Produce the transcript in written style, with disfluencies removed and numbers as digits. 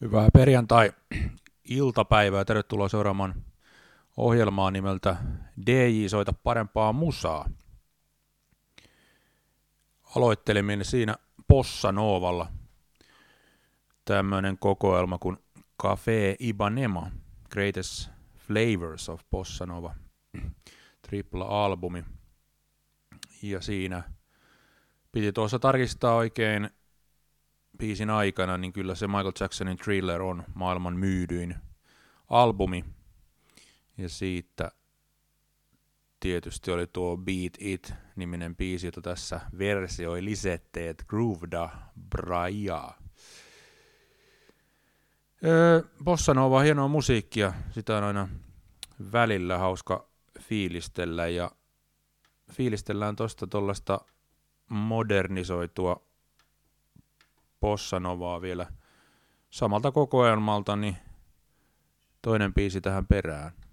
Hyvää perjantai-iltapäivää. Tervetuloa seuraamaan ohjelmaa nimeltä DJ Soita parempaa musaa. Aloittelimme siinä Bossa Novalla tämmöinen kokoelma kuin Café Ipanema, Greatest Flavors of Bossa Nova, tripla-albumi. Ja siinä piti tuossa tarkistaa oikein biisin aikana, niin kyllä se Michael Jacksonin Thriller on maailman myydyin albumi. Ja siitä tietysti oli tuo Beat It-niminen biisi, jota tässä versioi lisetteet Groove da Braia. Bossa Nova on hienoa musiikkia, sitä on aina välillä hauska fiilistellä ja fiilistellään tosta tollaista modernisoitua Bossa Novaa vielä samalta kokoelmalta, niin toinen biisi tähän perään.